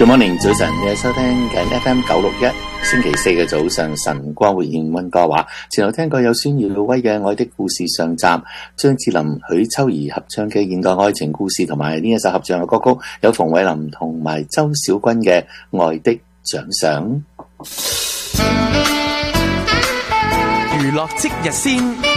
Good morning， 早晨，你收聽緊 FM 961，星期四嘅早上，晨光會現溫哥華。前後聽過有孫耀威嘅《愛的故事》上集，張智霖、許秋怡合唱嘅現代愛情故事，同埋呢一首合唱嘅歌曲有馮偉林同埋周小君嘅《愛的獎賞》。 娛樂即日先。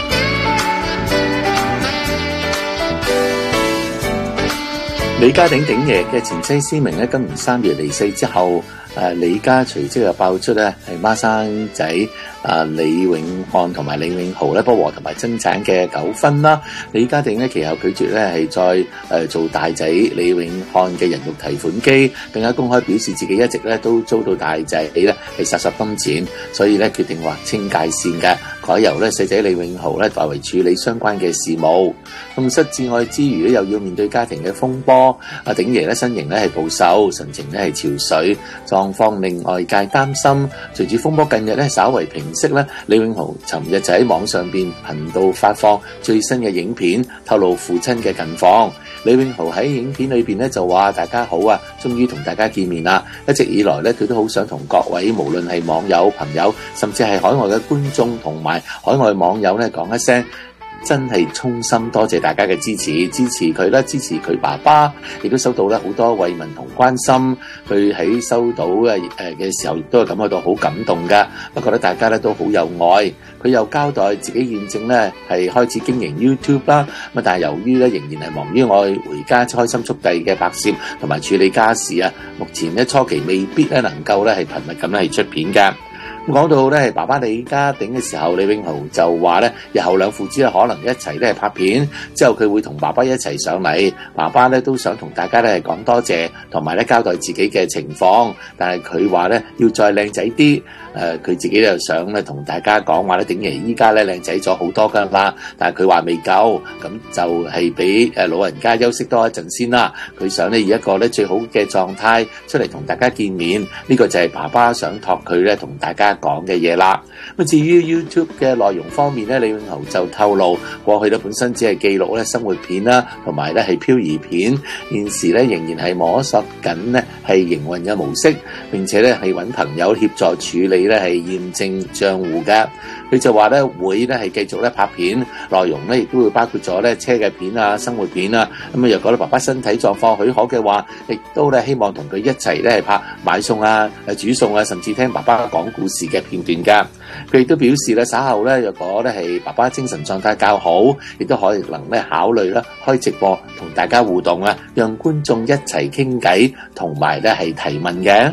李家鼎鼎爺嘅前妻思明咧，今年3月離世之後，李家隨即又爆出咧係孖生仔李永漢同埋李永豪咧不和同埋爭產嘅糾紛啦。李家鼎咧其後拒絕咧係再做大仔李永漢嘅人肉提款機，更加公開表示自己一直咧都遭到大仔咧係殺金錢，所以咧決定劃清界線嘅，改由咧細仔李永豪咧代為處理相關嘅事務。痛失摯愛之餘咧，又要面對家庭嘅風波。阿鼎爺咧身形咧係暴瘦，神情咧係憔悴，狀況令外界擔心。隨住風波近日咧稍為平息咧，李永豪尋日就喺網上邊頻道發放最新嘅影片，透露父親嘅近況。李永豪喺影片裏邊咧就話：大家好啊，終於同大家見面啦！一直以來咧，佢都好想同各位無論係網友、朋友，甚至係海外嘅觀眾同埋海外網友咧講一聲。真係衷心多謝大家嘅支持佢啦，支持佢爸爸，亦都收到咧好多慰問同關心。佢喺收到嘅時候，亦都係感覺到好感動㗎。不過咧，大家咧都好有愛。佢又交代自己現正咧係開始經營 YouTube 啦。咁但係由於咧仍然係忙於愛回家開心速遞嘅拍攝同埋處理家事啊，目前咧初期未必咧能夠咧係頻密咁咧係出片㗎。講到咧爸爸李家鼎嘅時候，李永豪就話咧日後兩父子咧可能一齊咧拍片，之後佢會同爸爸一齊上嚟。爸爸咧都想同大家咧講多謝，同埋咧交代自己嘅情況。但係佢話咧要再靚仔啲，佢自己就想咧同大家講話咧，鼎爺依家咧靚仔咗好多噶啦。但係佢話未夠，咁就係俾老人家休息多一陣先啦。佢想咧以一個咧最好嘅狀態出嚟同大家見面，呢個就係爸爸想託佢咧同大家講嘅嘢啦。咁至於 YouTube 嘅內容方面咧，李永豪就透露過去咧本身只係記錄咧生活片啦，同埋咧係漂移片，現時咧仍然係摸索緊咧係營運嘅模式，並且咧係揾朋友協助處理咧係驗證賬戶嘅。佢就話咧會咧係繼續咧拍片，內容咧亦都會包括咗咧車嘅片啊、生活片啊。咁啊，若果咧爸爸身體狀況許可嘅話，亦都咧希望同佢一齊咧係拍買餸啊、煮餸啊，甚至聽爸爸講故事嘅片段㗎。佢亦都表示咧稍後咧若果咧係爸爸精神狀態較好，亦都可能咧考慮啦開直播同大家互動啊，讓觀眾一齊傾偈同埋咧係提問嘅。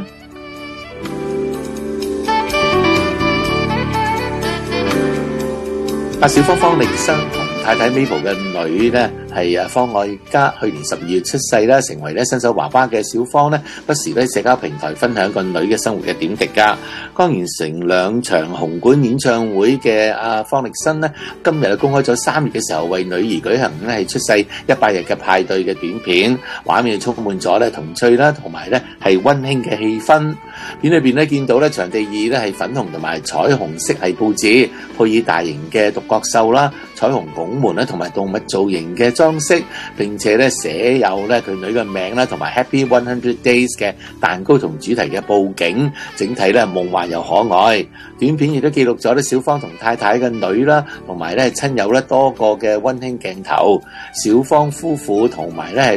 阿小方力申同太太 Mabel 嘅女咧係方愛嘉，去年12月出世啦，成為咧新手爸爸嘅小方咧，不時咧社交平台分享個女嘅生活嘅點滴㗎。剛完成2場紅館演唱會嘅方力申咧，今日公開咗3月嘅時候為女兒舉行咧係出世100日嘅派對嘅短片，畫面充滿咗咧童趣啦，同埋咧係溫馨嘅氣氛。片裏邊咧見到咧場地以咧係粉紅同埋彩虹色係佈置，配以大型嘅獨角獸啦、彩虹拱門啦同埋動物造型嘅裝飾，並且咧寫有咧佢女嘅名啦，同埋 Happy 100 Days 嘅蛋糕同主題嘅佈景，整體咧夢幻又可愛。短片亦都記錄咗咧小方同太太嘅女啦，同埋咧親友咧多個嘅溫馨鏡頭。小方夫婦同埋咧係